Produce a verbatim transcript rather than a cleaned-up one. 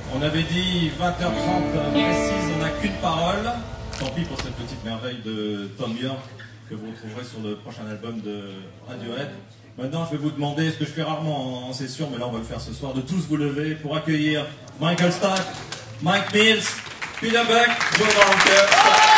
On avait dit vingt heures trente précise, on n'a qu'une parole. Tant pis pour cette petite merveille de Tom York que vous retrouverez sur le prochain album de Radiohead. Maintenant, je vais vous demander, ce que je fais rarement en session, mais là on va le faire ce soir, de tous vous lever pour accueillir Michael Stack, Mike Mills, Peter Buck, Joe Walker.